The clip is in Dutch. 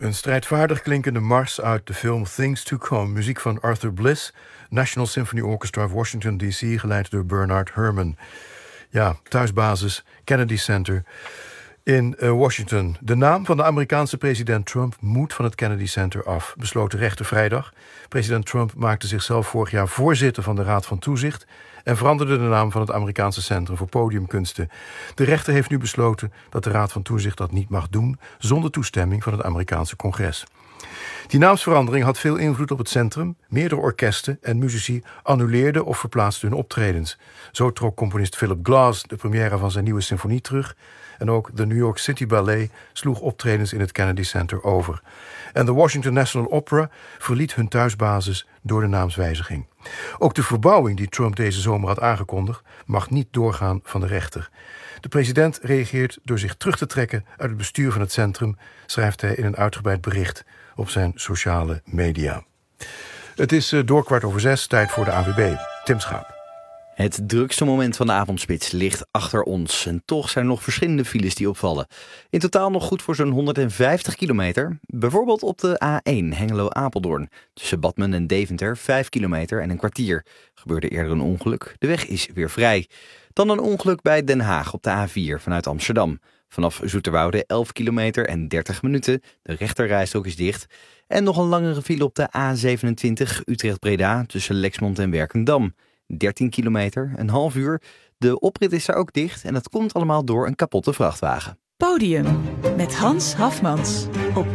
Een strijdvaardig klinkende mars uit de film Things to Come. Muziek van Arthur Bliss, National Symphony Orchestra of Washington D.C., geleid door Bernard Herrmann. Ja, thuisbasis Kennedy Center in Washington. De naam van de Amerikaanse president Trump moet van het Kennedy Center af, besloot de rechter vrijdag. President Trump maakte zichzelf vorig jaar voorzitter van de Raad van Toezicht en veranderde de naam van het Amerikaanse Centrum voor Podiumkunsten. De rechter heeft nu besloten dat de Raad van Toezicht dat niet mag doen zonder toestemming van het Amerikaanse Congres. Die naamsverandering had veel invloed op het centrum. Meerdere orkesten en muzici annuleerden of verplaatsten hun optredens. Zo trok componist Philip Glass de première van zijn nieuwe symfonie terug. En ook de New York City Ballet sloeg optredens in het Kennedy Center over. En de Washington National Opera verliet hun thuisbasis door de naamswijziging. Ook de verbouwing die Trump deze zomer had aangekondigd mag niet doorgaan van de rechter. De president reageert door zich terug te trekken uit het bestuur van het centrum, schrijft hij in een uitgebreid bericht op zijn sociale media. Het is door 5:15, tijd voor de ANWB. Tim Schaap. Het drukste moment van de avondspits ligt achter ons. En toch zijn er nog verschillende files die opvallen. In totaal nog goed voor zo'n 150 kilometer. Bijvoorbeeld op de A1 Hengelo-Apeldoorn. Tussen Badmen en Deventer 5 kilometer en een kwartier. Gebeurde eerder een ongeluk. De weg is weer vrij. Dan een ongeluk bij Den Haag op de A4 vanuit Amsterdam. Vanaf Zoeterwoude 11 kilometer en 30 minuten. De rechterrijstrook is dicht. En nog een langere file op de A27 Utrecht-Breda tussen Lexmond en Werkendam. 13 kilometer, een half uur. De oprit is daar ook dicht en dat komt allemaal door een kapotte vrachtwagen. Podium met Hans Hafmans op